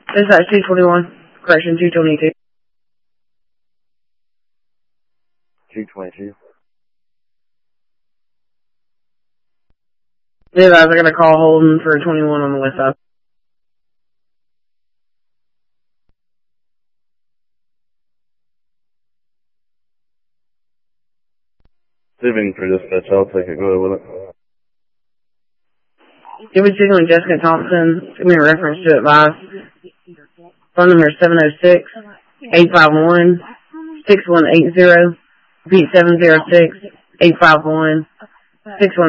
This is 221. Correction, 222. 222. Yeah, guys, I got a call holding for 21 on the west side. Living for dispatch, I'll take it. Go ahead with it. Give me signaling Jessica Thompson. Give me a reference to advise. Phone number is 706-851-6180. Repeat 706-851-6180.